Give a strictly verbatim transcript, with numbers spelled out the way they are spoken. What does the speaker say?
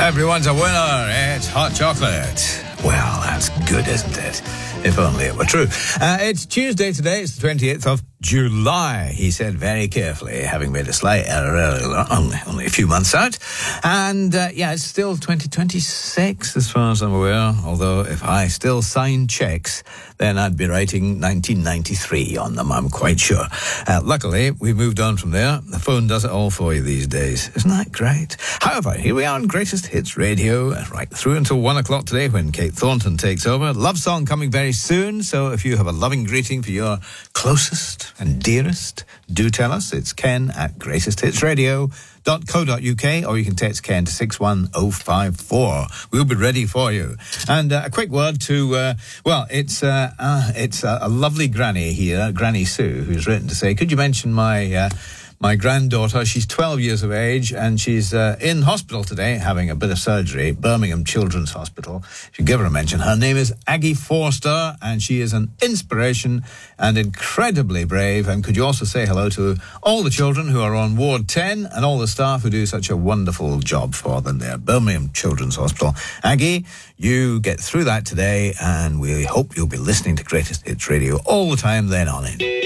Everyone's a winner. It's hot chocolate. Well, that's good, isn't it? If only it were true. Uh, it's Tuesday today. It's the twenty-eighth of July, he said very carefully, having made a slight error earlier, only, only a few months out. And, uh, yeah, it's still twenty twenty-six as far as I'm aware, although if I still sign checks, then I'd be writing nineteen ninety-three on them, I'm quite sure. Uh, luckily, we've moved on from there. The phone does it all for you these days. Isn't that great? However, here we are on Greatest Hits Radio, right through until one o'clock today when Kate Thornton takes over. Love song coming very soon, so if you have a loving greeting for your closest and dearest, do tell us. It's ken at greatest hits radio dot co dot uk, or you can text Ken to six one oh five four. We'll be ready for you. And uh, a quick word to, uh, well, it's uh, uh, it's a, a lovely granny here, Granny Sue, who's written to say, could you mention my... Uh, My granddaughter, she's twelve years of age, and she's uh, in hospital today having a bit of surgery, Birmingham Children's Hospital. If you give her a mention, her name is Aggie Forster, and she is an inspiration and incredibly brave. And could you also say hello to all the children who are on Ward ten and all the staff who do such a wonderful job for them there, Birmingham Children's Hospital. Aggie, you get through that today, and we hope you'll be listening to Greatest Hits Radio all the time then on in.